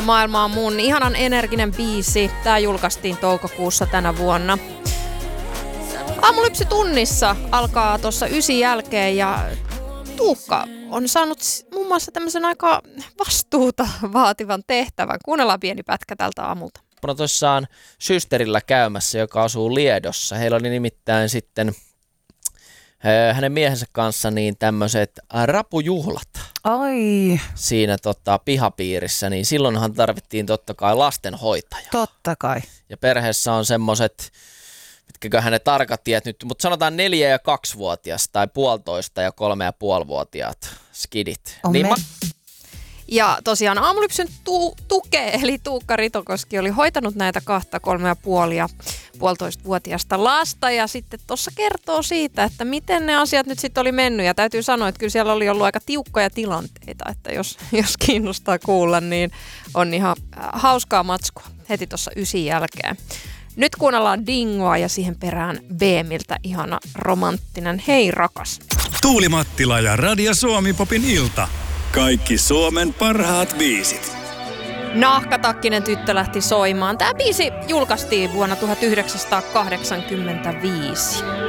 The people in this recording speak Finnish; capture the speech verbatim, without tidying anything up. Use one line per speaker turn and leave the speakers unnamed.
Maailma on mun ihanan energinen biisi. Tää julkaistiin toukokuussa tänä vuonna. Aamulypsy tunnissa alkaa tuossa ysin jälkeen ja Tuukka on saanut muun muassa tämmöisen aika vastuuta vaativan tehtävän. Kuunnellaan pieni pätkä tältä aamulta.
Mä tuossaan systerillä käymässä, joka asuu Liedossa. Heillä oli nimittäin sitten hänen miehensä kanssa niin tämmöiset rapujuhlat.
Ai.
Siinä tota, pihapiirissä, niin silloinhan tarvittiin totta kai lastenhoitaja.
Totta kai.
Ja perheessä on semmoiset, mitkäköhän ne tarkat tiet nyt, mutta sanotaan neljä- ja kaksivuotias tai puolitoista ja kolme- ja puolivuotiaat skidit.
On
niin
me-
ma-
Ja tosiaan Aamulypsyn tu- tukee, eli Tuukka Ritokoski, oli hoitanut näitä kahta kolme ja puoli ja puolitoistavuotiaasta lasta. Ja sitten tuossa kertoo siitä, että miten ne asiat nyt sitten oli mennyt. Ja täytyy sanoa, että kyllä siellä oli ollut aika tiukkoja tilanteita, että jos, jos kiinnostaa kuulla, niin on ihan hauskaa matskua heti tuossa ysin jälkeen. Nyt kuunnellaan Dingoa ja siihen perään Beemiltä ihana romanttinen Hei rakas.
Tuuli Mattila ja Radio Suomi Popin ilta. Kaikki Suomen parhaat biisit.
Nahkatakkinen tyttö lähti soimaan. Tämä biisi julkaistiin vuonna tuhatyhdeksänsataakahdeksankymmentäviisi.